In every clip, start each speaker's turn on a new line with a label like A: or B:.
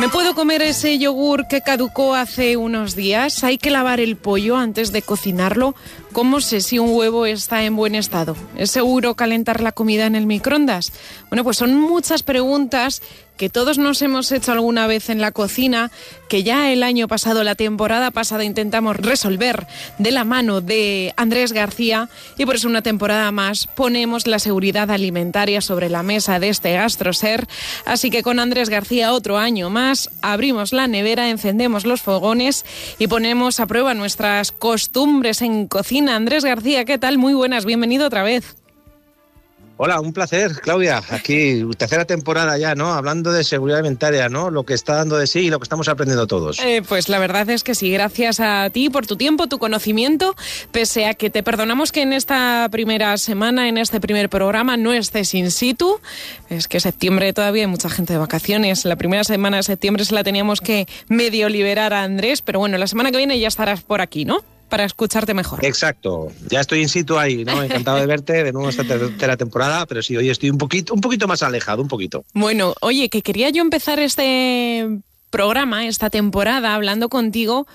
A: ¿Me puedo comer ese yogur que caducó hace unos días? ¿Hay que lavar el pollo antes de cocinarlo? ¿Cómo sé si un huevo está en buen estado? ¿Es seguro calentar la comida en el microondas? Bueno, pues son muchas preguntas que todos nos hemos hecho alguna vez en la cocina, que ya el año pasado, la temporada pasada, intentamos resolver de la mano de Andrés García, y por eso una temporada más ponemos la seguridad alimentaria sobre la mesa de este GastroSer. Así que con Andrés García otro año más, abrimos la nevera, encendemos los fogones y ponemos a prueba nuestras costumbres en cocina. Andrés García, ¿qué tal? Muy buenas, bienvenido otra vez.
B: Hola, un placer, Claudia. Aquí, tercera temporada ya, ¿no? Hablando de seguridad alimentaria, ¿no? Lo que está dando de sí y lo que estamos aprendiendo todos.
A: Pues la verdad es que sí, gracias a ti por tu tiempo, tu conocimiento, pese a que te perdonamos que en esta primera semana, en este primer programa, no estés in situ. Es que septiembre todavía hay mucha gente de vacaciones. La primera semana de septiembre se la teníamos que medio liberar a Andrés, pero bueno, la semana que viene ya estarás por aquí, ¿no? Para escucharte mejor.
B: Exacto, ya estoy in situ ahí, ¿no? Encantado de verte de nuevo esta tercera temporada, pero sí, hoy estoy un poquito más alejado, un poquito.
A: Bueno, oye, que quería yo empezar este programa, esta temporada, hablando contigo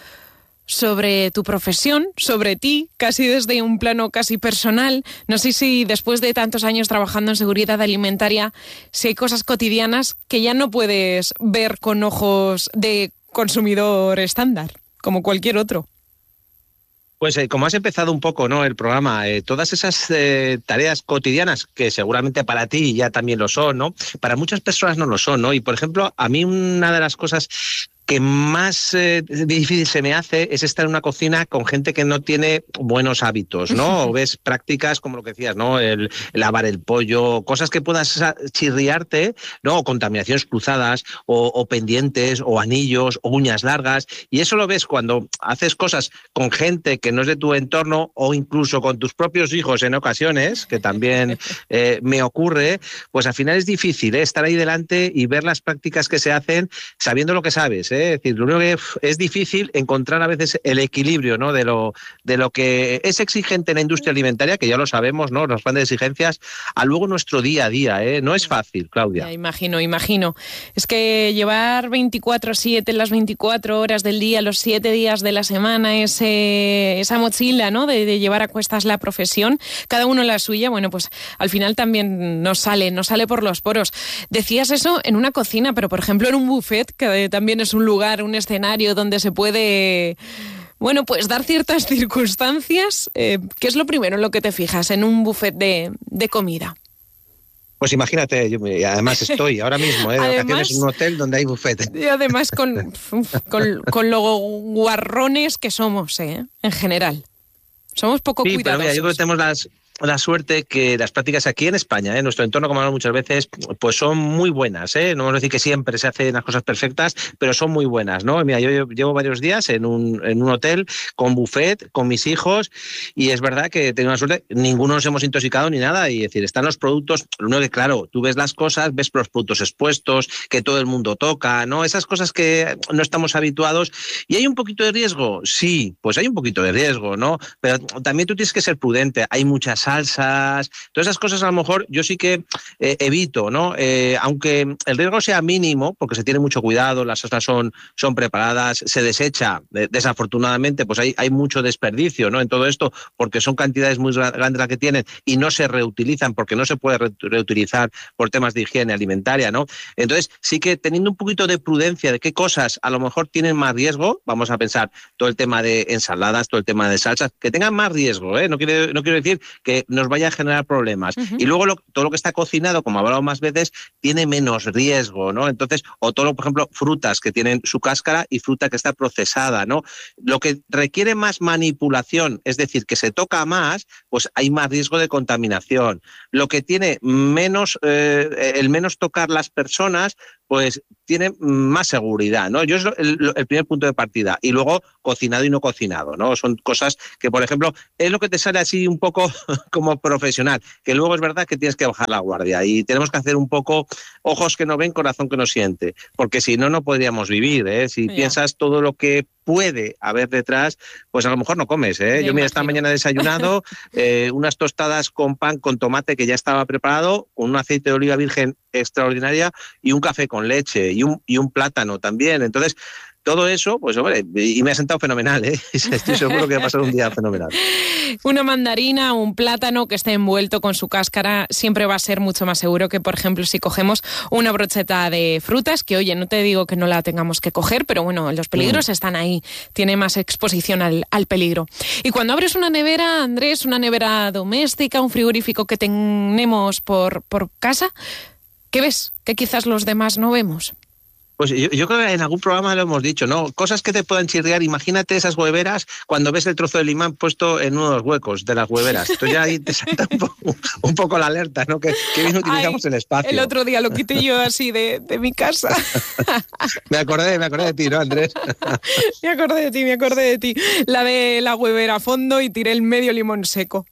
A: sobre tu profesión, sobre ti, casi desde un plano casi personal. No sé si después de tantos años trabajando en seguridad alimentaria, si hay cosas cotidianas que ya no puedes ver con ojos de consumidor estándar, como cualquier otro.
B: Pues como has empezado un poco, ¿no? El programa, todas esas tareas cotidianas que seguramente para ti ya también lo son, ¿no? Para muchas personas no lo son, ¿no? Y por ejemplo, a mí una de las cosas que más difícil se me hace es estar en una cocina con gente que no tiene buenos hábitos, ¿no? O ves prácticas como lo que decías, ¿no? El lavar el pollo, cosas que puedas chirriarte, ¿no? O contaminaciones cruzadas, o pendientes, o anillos, o uñas largas. Y eso lo ves cuando haces cosas con gente que no es de tu entorno, o incluso con tus propios hijos en ocasiones, que también me ocurre, pues al final es difícil, estar ahí delante y ver las prácticas que se hacen sabiendo lo que sabes, Es decir, lo único que es difícil encontrar a veces el equilibrio, ¿no? de lo que es exigente en la industria alimentaria, que ya lo sabemos, ¿no? Los planes de exigencias, a luego nuestro día a día, No es fácil, Claudia.
A: Ya, imagino. Es que llevar 24/7, las 24 horas del día, los 7 días de la semana, esa mochila, ¿no? De llevar a cuestas la profesión, cada uno la suya, bueno, pues al final también nos sale por los poros. Decías eso en una cocina, pero por ejemplo en un buffet, que también es un lugar, un escenario donde se puede, bueno, pues dar ciertas circunstancias. ¿Qué es lo primero en lo que te fijas en un buffet de comida?
B: Pues imagínate, yo además estoy ahora mismo de vacaciones en un hotel donde hay buffet.
A: Y además con lo guarrones que somos, en general. Somos poco cuidadosos.
B: Pero mira, yo creo que tenemos la suerte que las prácticas aquí en España, en nuestro entorno, como hablamos muchas veces, pues son muy buenas, No vamos a decir que siempre se hacen las cosas perfectas, pero son muy buenas, ¿no? Mira, yo llevo varios días en un hotel con buffet, con mis hijos, y es verdad que tengo una suerte, ninguno nos hemos intoxicado ni nada, y es decir, están los productos, lo único que claro, tú ves las cosas, ves los productos expuestos, que todo el mundo toca, ¿no? Esas cosas que no estamos habituados, y hay un poquito de riesgo, sí, pues hay un poquito de riesgo, ¿no? Pero también tú tienes que ser prudente, hay muchas salsas, todas esas cosas a lo mejor yo sí que evito, ¿no? Aunque el riesgo sea mínimo, porque se tiene mucho cuidado, las salsas son preparadas, se desecha, desafortunadamente, pues hay mucho desperdicio, ¿no? En todo esto, porque son cantidades muy grandes las que tienen y no se reutilizan, porque no se puede reutilizar por temas de higiene alimentaria, ¿no? Entonces, sí que teniendo un poquito de prudencia de qué cosas a lo mejor tienen más riesgo, vamos a pensar todo el tema de ensaladas, todo el tema de salsas, que tengan más riesgo, No quiero decir que nos vaya a generar problemas. Uh-huh. Y luego todo lo que está cocinado, como he hablado más veces, tiene menos riesgo, ¿no? Entonces, o todo, por ejemplo, frutas que tienen su cáscara y fruta que está procesada, ¿no? Lo que requiere más manipulación, es decir, que se toca más, pues hay más riesgo de contaminación. Lo que tiene menos, el menos tocar las personas, pues tiene más seguridad, ¿no? Yo es el primer punto de partida. Y luego, cocinado y no cocinado, ¿no? Son cosas que, por ejemplo, es lo que te sale así un poco como profesional, que luego es verdad que tienes que bajar la guardia y tenemos que hacer un poco ojos que no ven, corazón que no siente, porque si no, no podríamos vivir, Si piensas todo lo que puede haber detrás, pues a lo mejor no comes, ¿eh? Yo mira, esta mañana he desayunado unas tostadas con pan con tomate que ya estaba preparado, con un aceite de oliva virgen extraordinaria y un café con leche y un plátano también. Entonces, todo eso, pues hombre, y me ha sentado fenomenal, ¿eh? Estoy seguro que va a pasar un día fenomenal.
A: Una mandarina, un plátano que esté envuelto con su cáscara siempre va a ser mucho más seguro que, por ejemplo, si cogemos una brocheta de frutas, que oye, no te digo que no la tengamos que coger, pero bueno, los peligros están ahí, tiene más exposición al peligro. Y cuando abres una nevera, Andrés, una nevera doméstica, un frigorífico que tenemos por casa, ¿qué ves? Que quizás los demás no vemos.
B: Pues yo creo que en algún programa lo hemos dicho, ¿no? Cosas que te puedan chirriar. Imagínate esas hueveras cuando ves el trozo de limón puesto en uno de los huecos de las hueveras. Entonces ya ahí te salta un poco la alerta, ¿no? Que bien utilizamos el espacio.
A: El otro día lo quité yo así de mi casa.
B: Me acordé de ti, ¿no, Andrés?
A: Me acordé de ti. La de la huevera a fondo y tiré el medio limón seco.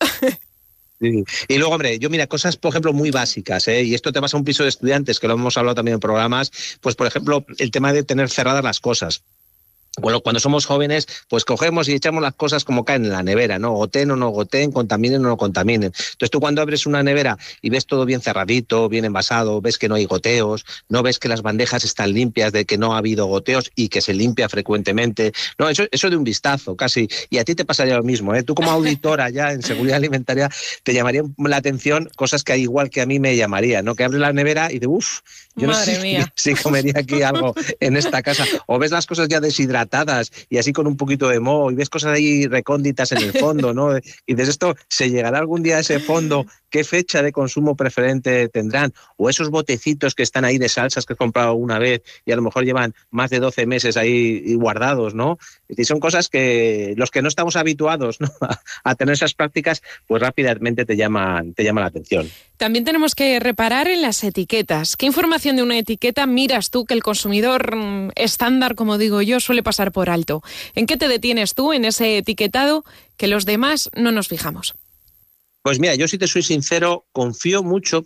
B: Sí. Y luego, hombre, yo mira, cosas, por ejemplo, muy básicas, ¿eh? Y esto te pasa a un piso de estudiantes, que lo hemos hablado también en programas, pues, por ejemplo, el tema de tener cerradas las cosas. Bueno, cuando somos jóvenes, pues cogemos y echamos las cosas como caen en la nevera, ¿no? Goteen o no goteen, contaminen o no contaminen. Entonces tú cuando abres una nevera y ves todo bien cerradito, bien envasado, ves que no hay goteos, no ves que las bandejas están limpias, de que no ha habido goteos y que se limpia frecuentemente. No, eso de un vistazo casi. Y a ti te pasaría lo mismo, ¿eh? Tú como auditora ya en seguridad alimentaria te llamaría la atención cosas que igual que a mí me llamaría, ¿no? Que abres la nevera y de yo no sé si comería aquí algo en esta casa. O ves las cosas ya deshidratadas y así con un poquito de moho y ves cosas ahí recónditas en el fondo, ¿no? Y dices, ¿esto se llegará algún día a ese fondo? ¿Qué fecha de consumo preferente tendrán? O esos botecitos que están ahí de salsas que he comprado una vez y a lo mejor llevan más de 12 meses ahí guardados, ¿no? Es decir, son cosas que los que no estamos habituados, ¿no? a tener esas prácticas, pues rápidamente te llaman la atención.
A: También tenemos que reparar en las etiquetas. ¿Qué información de una etiqueta miras tú que el consumidor estándar, como digo yo, suele pasar por alto? ¿En qué te detienes tú en ese etiquetado que los demás no nos fijamos?
B: Pues mira, yo si te soy sincero, confío mucho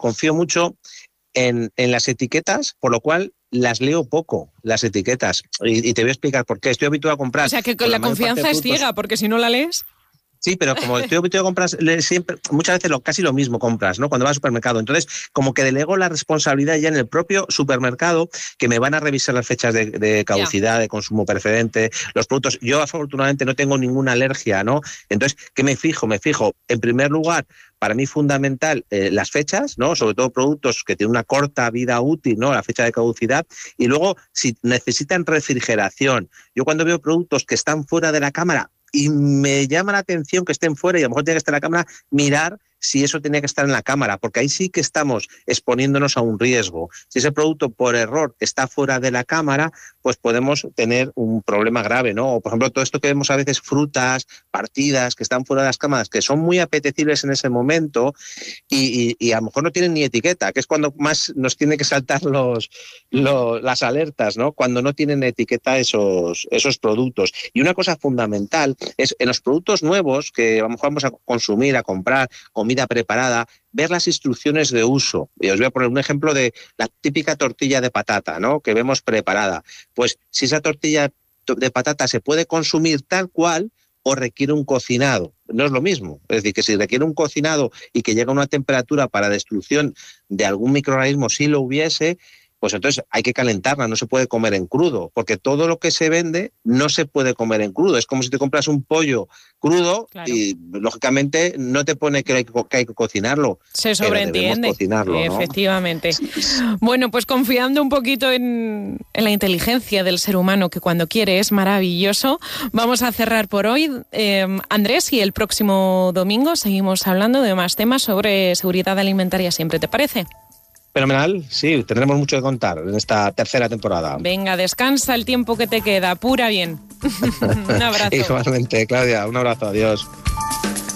B: en las etiquetas, por lo cual las leo poco, las etiquetas. Y te voy a explicar por qué. Estoy habituado a comprar...
A: O sea, que con la confianza es ciega, porque si no la lees...
B: Sí, pero como estoy habituado a comprar siempre, muchas veces casi lo mismo compras, ¿no? Cuando vas al supermercado. Entonces, como que delego la responsabilidad ya en el propio supermercado, que me van a revisar las fechas de caducidad, de consumo preferente, los productos. Yo afortunadamente no tengo ninguna alergia, ¿no? Entonces, ¿qué me fijo? Me fijo, en primer lugar, para mí fundamental las fechas, ¿no? Sobre todo productos que tienen una corta vida útil, ¿no? La fecha de caducidad. Y luego, si necesitan refrigeración. Yo cuando veo productos que están fuera de la cámara, y me llama la atención que estén fuera y a lo mejor tiene que estar en la cámara, mirar si eso tenía que estar en la cámara, porque ahí sí que estamos exponiéndonos a un riesgo. Si ese producto por error está fuera de la cámara, pues podemos tener un problema grave, ¿no? O por ejemplo, todo esto que vemos a veces, frutas, partidas, que están fuera de las cámaras, que son muy apetecibles en ese momento y a lo mejor no tienen ni etiqueta, que es cuando más nos tiene que saltar las alertas, ¿no? Cuando no tienen etiqueta esos productos. Y una cosa fundamental es en los productos nuevos que a lo mejor vamos a consumir, a comprar, comida preparada, ver las instrucciones de uso. Y os voy a poner un ejemplo de la típica tortilla de patata, ¿no? Que vemos preparada. Pues si esa tortilla de patata se puede consumir tal cual o requiere un cocinado. No es lo mismo. Es decir, que si requiere un cocinado y que llega a una temperatura para destrucción de algún microorganismo, si lo hubiese, pues entonces hay que calentarla, no se puede comer en crudo, porque todo lo que se vende no se puede comer en crudo. Es como si te compras un pollo crudo, claro, y lógicamente no te pone que hay que cocinarlo.
A: Se sobreentiende,
B: cocinarlo, ¿no?
A: Efectivamente. Sí. Bueno, pues confiando un poquito en la inteligencia del ser humano, que cuando quiere es maravilloso, vamos a cerrar por hoy. Andrés, y el próximo domingo seguimos hablando de más temas sobre seguridad alimentaria siempre, ¿te parece?
B: Fenomenal, sí, tendremos mucho que contar en esta tercera temporada.
A: Venga, descansa el tiempo que te queda, apura bien. Un abrazo.
B: Igualmente, Claudia, un abrazo, adiós.